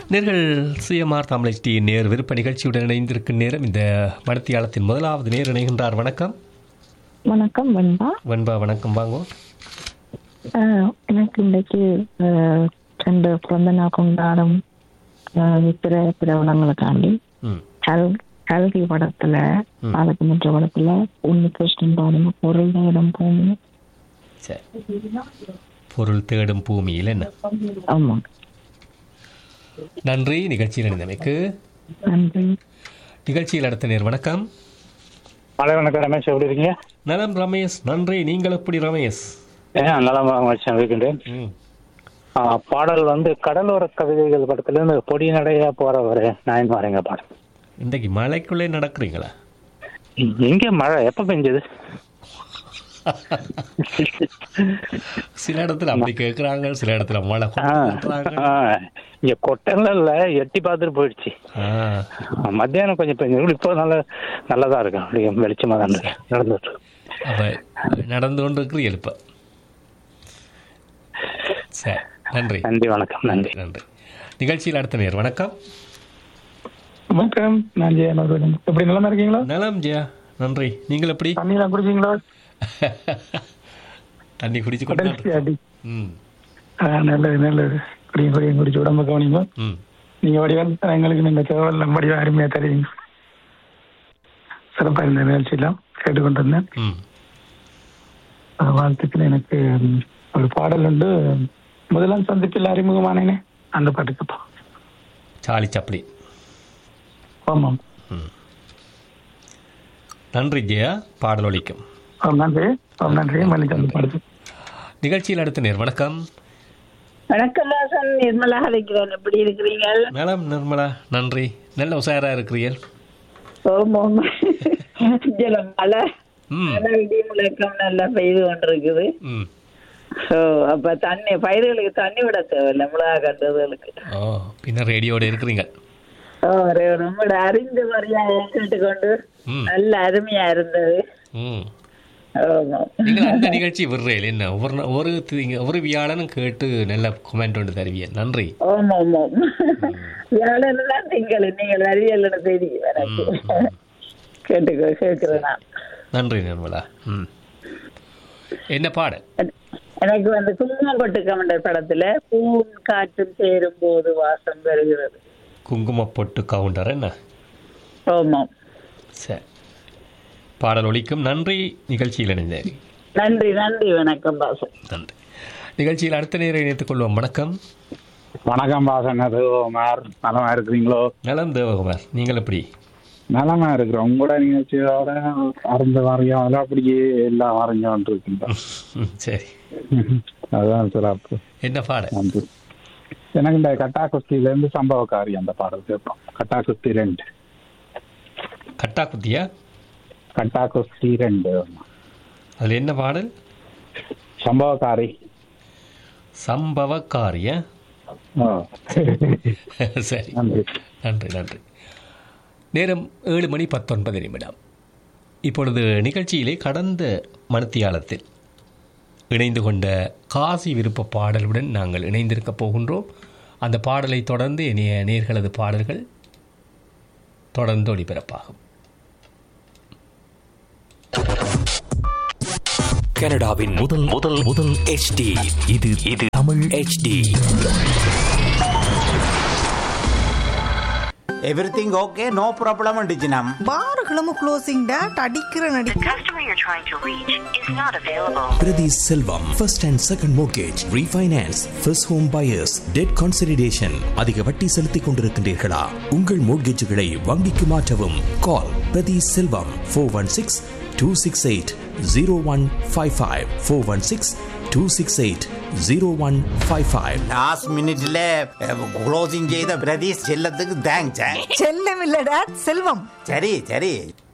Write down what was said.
நேர்கள் CMR Tamil D நேர் விருப்ப நிகழ்ச்சியுடன் இணைந்திருக்கும் நேரம் இந்த மணித்தியாலத்தின் முதலாவது நேர் இணைகின்றார். வணக்கம். வணக்கம் வெண்பா. வெண்பா வணக்கம். வாங்கோ. எனக்கு இன்றைக்கு 2 பிறந்த நாள் கொண்டாடும் பிற பிரபலங்களுக்காண்டி கல்வி படத்துல பாலக்குமற்ற படத்துல உன்னிகிருஷ்ணன் பாருங்க பொருள் தேடும் பூமி. பொருள் தேடும் பூமியில் என்ன? ஆமா. நன்றி நிகழ்ச்சியில் இணைந்தமைக்கு. நன்றி. நிகழ்ச்சியில் அடுத்த நேர். வணக்கம். வணக்கம் ரமேஷ், எப்படி இருக்கீங்க? நலம் ரமேஷ், நன்றி. நீங்கள் எப்படி ரமேஷ்? நலம் இருக்கின்றேன். பாடல் கடலோர கவிதைகள் படத்துல இருந்து பொடி நடையா போறவரு நான் வரேங்க பாடல். இன்றைக்கு மழைக்குள்ளே நடக்கிறீங்களா? எங்க மழை எப்ப பெஞ்சது? சில இடத்துல அப்படி கேட்கறாங்க, சில இடத்துல மழை இங்க கொட்டங்கள்ல எட்டி பார்த்துட்டு போயிடுச்சு. மத்தியானம் கொஞ்சம் பெஞ்சு, இப்போ நல்லதா இருக்கு, அப்படியே வெளிச்சமா தான் இருக்கு. நடந்து கொண்டு இருக்கிற எழுப்ப. சரி, நன்றி. நன்றி, வணக்கம். நன்றி, நன்றி. நிகழ்ச்சியில் அடுத்த நேர். வணக்கம். வணக்கம், நான் ஜெயா. எப்படி நல்லா இருக்கீங்களா? நலம் ஜெயா, நன்றி. நீங்கள் எப்படி? தண்ணியெல்லாம் குடிச்சீங்களா? தண்ணி குடிச்சு நல்லது நல்லது. குடியும் குடிச்சு உடம்பு கவனிங்க. நீங்க வடிவம் எங்களுக்கு நீங்க தேவையில்ல வடிவம் அருமையா தருவீங்க. சிறப்பா இருந்த நிகழ்ச்சியெல்லாம் கேட்டுக்கொண்டிருந்தேன். வாழ்த்துக்கள். எனக்கு ஒரு பாடல் உண்டு, முதலாம் சந்திப்பில் அறிமுகமானேனே, அந்த பாட்டுக்குப்பா. சாலி சப்ளி. ஆமாம். நன்றி ஜெயா, பாடல் ஒலிக்கும். நன்றி நன்றி. நிகழ்ச்சியில் அடுத்த நேர். வணக்கம். வணக்கம் வாசன், நிர்மலா இருக்கிறேன். எப்படி இருக்கிறீங்க? நலம் நிர்மலா, நன்றி. நல்ல உஷாரா இருக்கிறீர்கள். மழை இடி முழக்கம் நல்லா பெய்து கொண்டிருக்குது. அப்ப தண்ணி பயிர்களுக்கு தண்ணி விட தேவையில்லை, மிளகா கட்டுறதுகளுக்கு. பின்ன ரேடியோட இருக்கிறீங்க. நம்மளோட அறிந்த முறையா கேட்டுக்கொண்டு நல்ல அருமையா இருந்தது. அந்த நிகழ்ச்சி விடுறேன் என்ன ஒரு வியாழனும் கேட்டு நல்ல கமெண்ட் ஒன்று தருவீங்க. நன்றி. வியாழன் தான் திங்கள், நீங்கள் அறிவியல் தெரியும் எனக்கு. கேட்கிறேன். நன்றி நிர்மலா. என்ன பாடல்? எனக்கு குங்குமப்பட்டு கவுண்டர் படத்துல பூவும் காற்றும் சேரும் போது வாசம் வருகிறது. குங்குமப்பட்டு கவுண்டர் என்ன? ஆமாம். சரி, பாடல் ஒலிக்கும். நன்றி. நிகழ்ச்சியில் இணைந்தேன். நன்றி நன்றி. வணக்கம் பாசன். நன்றி. நிகழ்ச்சியில் அடுத்த நேரம் இணைத்துக் கொள்வோம். வணக்கம். வணக்கம் பாசன், தேவகுமார். நலமா இருக்கிறீங்களோ? நலம் தேவகுமார், நீங்கள் எப்படி? நலமா இருக்கிறோம். உங்களோட நிகழ்ச்சியோட அறந்த வாரியம் அதெல்லாம் அப்படியே எல்லாம் வரைஞ்சோன்னு இருக்குங்க. சரி, அதுதான் சிறப்பு. என்ன பாடல்? எனக்கு இந்த கட்டா குஸ்தியில இருந்து சம்பவக்காரி அந்த பாடல் கேட்போம். கட்டா குஸ்தி 2. கட்டா குத்தியா? கட்டா குஸ்தி 2. அதுல என்ன பாடல்? சம்பவக்காரி. சம்பவக்காரிய. சரி, நன்றி நன்றி. நேரம் 7:19. இப்பொழுது நிகழ்ச்சியிலே கடந்த மணித்தியாலத்தில் இணைந்து கொண்ட காசி விருப்ப பாடலுடன் நாங்கள் இணைந்திருக்கப் போகின்றோம். அந்த பாடலை தொடர்ந்து இனிய நேர்களது பாடல்கள் தொடர்ந்து ஒளிபரப்பாகும். கனடாவின் முதல் முதல் முதல் HD. இது Tamil HD. Everything okay, no problem டிஜினம். பார்களும் closing date அடிக்கிற நடி. The customer you're trying to reach is not available. Priti Selvam, first and second mortgage, refinance, first home buyers, debt consolidation. அதிக வட்டி செலுத்திக் கொண்டிருக்கின்றீர்களா? உங்கள் மோட்கேஜுகளை வங்கிக்கு மாற்றவும். கால் பிரதி செல்வம் 416-268-0155 416-268-0155. லாஸ்ட் மினிட்ல க்ளோசிங் செய்த பிரதீஷ் செல்லத்துக்கு தேங்க்ஸ். செல்லம் இல்ல டேட், செல்வம். சரி.